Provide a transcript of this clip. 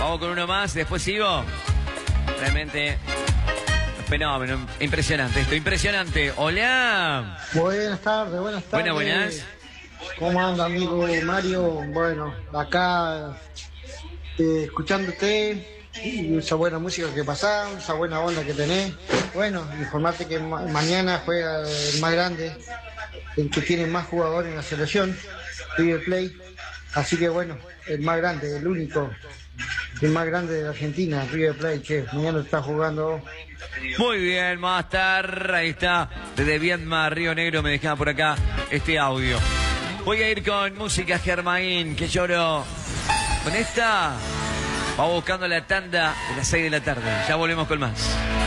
Vamos con uno más, después sigo. Realmente fenómeno, impresionante esto, impresionante. Hola. Buenas tardes, buenas tardes. Buenas. ¿Cómo anda, amigo Mario? Bueno, acá escuchándote y esa buena música que pasás, esa buena onda que tenés. Bueno, informarte que mañana juega el más grande, el que tiene más jugadores en la selección, River Plate. Así que bueno, el más grande, el único, el más grande de Argentina, River Plate, que mañana está jugando. Muy bien, Master. Ahí está. Desde Viedma, Río Negro, me dejaba por acá este audio. Voy a ir con música Germain, que lloro. Con esta, vamos buscando la tanda de las 6 de la tarde. Ya volvemos con más.